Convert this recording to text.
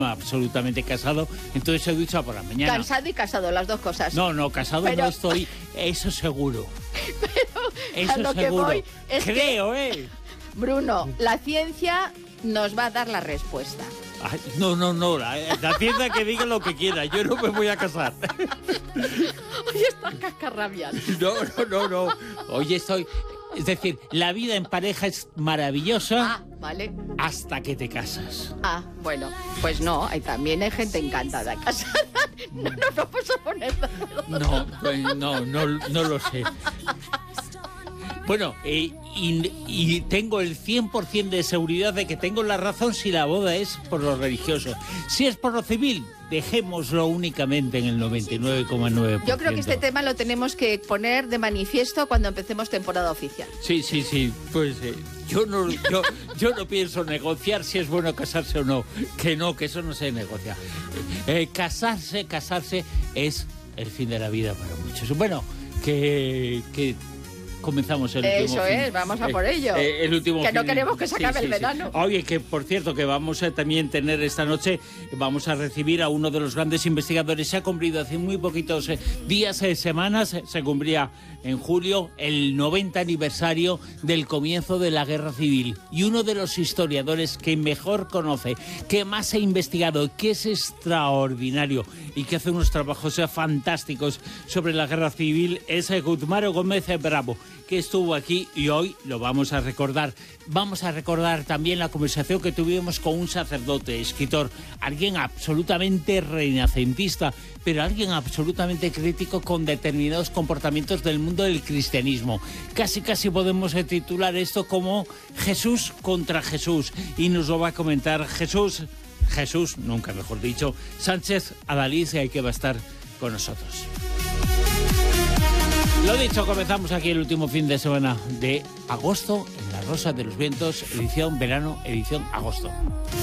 absolutamente casado, entonces he duchado por la mañana. Cansado y casado, las dos cosas. No, casado no estoy, eso seguro. Pero eso a lo que seguro. voy es Creo, Bruno, la ciencia nos va a dar la respuesta. Ay, no, la ciencia que diga lo que quiera, yo no me voy a casar. Oye, está cascarrabias. No. Oye, es decir, la vida en pareja es maravillosa. Ah, vale. Hasta que te casas. Ah, bueno, pues no, también hay gente encantada casada. No nos vamos a poner de acuerdo. No lo sé. Bueno, y tengo el 100% de seguridad de que tengo la razón si la boda es por lo religioso. Si es por lo civil, dejémoslo únicamente en el 99,9%. Yo creo que este tema lo tenemos que poner de manifiesto cuando empecemos temporada oficial. Sí. Pues yo no pienso negociar si es bueno casarse o no. Que eso no se negocia. Casarse es el fin de la vida para muchos. Bueno, que comenzamos el último Eso fin. Es, vamos a por ello. El último que no fin. queremos que se acabe el verano. Oye, que por cierto, que vamos a también tener esta noche, vamos a recibir a uno de los grandes investigadores. Se ha cumplido hace muy poquitos días, semanas, se cumplía en julio el 90 aniversario del comienzo de la Guerra Civil. Y uno de los historiadores que mejor conoce, que más ha investigado, que es extraordinario y que hace unos trabajos fantásticos sobre la Guerra Civil es Guzmán Gómez Bravo, que estuvo aquí y hoy lo vamos a recordar. Vamos a recordar también la conversación que tuvimos con un sacerdote, escritor, alguien absolutamente renacentista, pero alguien absolutamente crítico con determinados comportamientos del mundo del cristianismo. Casi podemos titular esto como Jesús contra Jesús, y nos lo va a comentar Jesús, nunca mejor dicho, Sánchez Adalid, que va a estar con nosotros. Lo dicho, comenzamos aquí el último fin de semana de agosto en La Rosa de los Vientos, edición verano, edición agosto.